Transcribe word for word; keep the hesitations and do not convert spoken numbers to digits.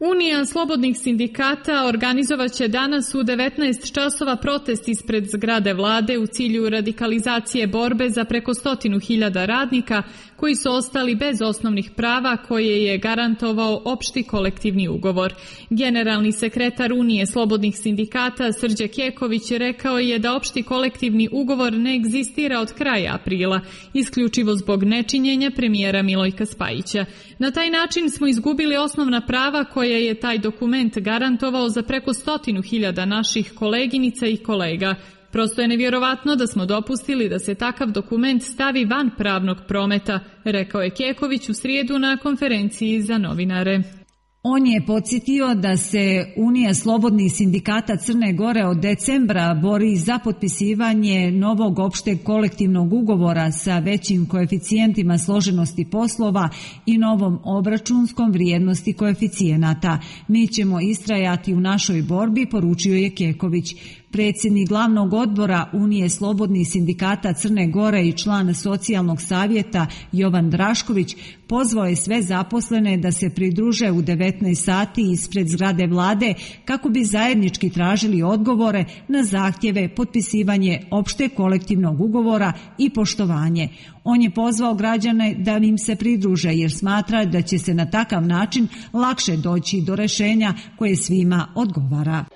Unija slobodnih sindikata organizovaće danas u devetnaest časova protest ispred zgrade vlade u cilju radikalizacije borbe za preko stotinu hiljada radnika koji su ostali bez osnovnih prava koje je garantovao opšti kolektivni ugovor. Generalni sekretar Unije slobodnih sindikata Srđe Keković rekao je da opšti kolektivni ugovor ne egzistira od kraja aprila, isključivo zbog nečinjenja premijera Milojka Spajića. Na taj način smo izgubili osnovna prava koje je taj dokument garantovao za preko stotinu hiljada naših koleginica i kolega. Prosto je nevjerovatno da smo dopustili da se takav dokument stavi van pravnog prometa, rekao je Keković u srijedu na konferenciji za novinare. On je podsjetio da se Unija slobodnih sindikata Crne Gore od decembra bori za potpisivanje novog opšteg kolektivnog ugovora sa većim koeficijentima složenosti poslova i novom obračunskom vrijednosti koeficijenata. Mi ćemo istrajati u našoj borbi, poručio je Keković. Predsjednik glavnog odbora Unije slobodnih sindikata Crne Gore i član socijalnog savjeta Jovan Drašković pozvao je sve zaposlene da se pridruže u devetnaest sati ispred zgrade vlade kako bi zajednički tražili odgovore na zahtjeve potpisivanje opšte kolektivnog ugovora i poštovanje. On je pozvao građane da im se pridruže jer smatra da će se na takav način lakše doći do rješenja koje svima odgovara.